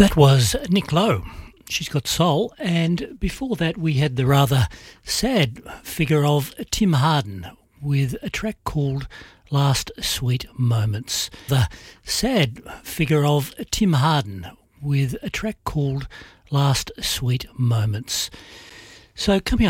That was Nick Lowe. She's Got Soul. And before that, we had the rather sad figure of Tim Harden with a track called Last Sweet Moments. The sad figure of Tim Harden with a track called Last Sweet Moments. So coming